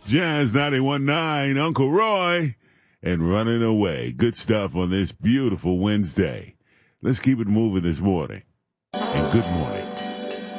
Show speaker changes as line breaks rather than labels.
Jazz 91.9, Uncle Roy, and Running Away. Good stuff on this beautiful Wednesday. Let's keep it moving this morning. And good morning.